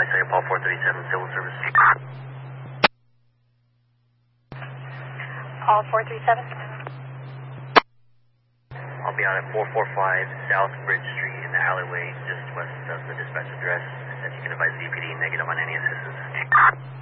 I saw your Paul 437 civil service. Paul 437. I'll be out at 445 South Bridge Street in the alleyway just west of the dispatch address. If you can advise VPD negative on any assistance.